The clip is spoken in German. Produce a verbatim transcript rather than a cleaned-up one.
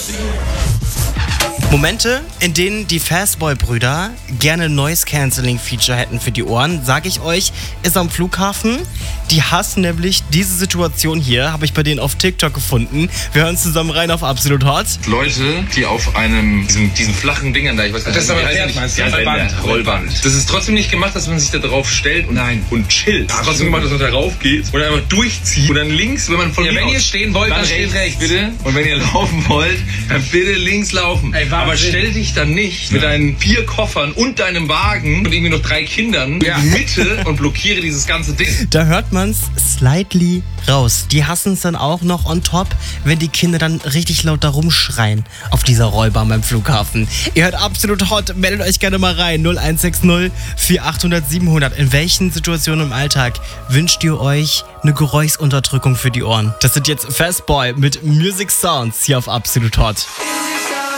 Momente, in denen die Fastboy-Brüder gerne Noise-Canceling-Feature hätten für die Ohren, sage ich euch, ist am Flughafen. Die hassen nämlich diese Situation hier, habe ich bei denen auf TikTok gefunden. Wir hören zusammen rein auf Absolut Hot. Leute, die auf einem, diesen, diesen flachen Dingern da, ich weiß gar nicht, das ist aber Pferd, meinst du? Rollband. Rollband. Das ist trotzdem nicht gemacht, dass man sich da drauf stellt und, Nein. und chillt. Das ist trotzdem gemacht, dass man da rauf geht und einfach durchzieht und dann links, wenn man von Ja, mir wenn aus, ihr stehen wollt, dann steht rechts. bitte. Und wenn ihr laufen wollt, dann bitte links laufen. Ey, aber stell dich dann nicht mit deinen vier Koffern und deinem Wagen und irgendwie noch drei Kindern Ja. in die Mitte und blockiere dieses ganze Ding. Da hört man's slightly raus. Die hassen es dann auch noch on top, wenn die Kinder dann richtig laut da rumschreien auf dieser Rollbahn beim Flughafen. Ihr hört Absolut Hot, meldet euch gerne mal rein. null eins sechs null vier achthundert siebenhundert. In welchen Situationen im Alltag wünscht ihr euch eine Geräuschsunterdrückung für die Ohren? Das sind jetzt Fastboy mit Music Sounds hier auf Absolut Hot.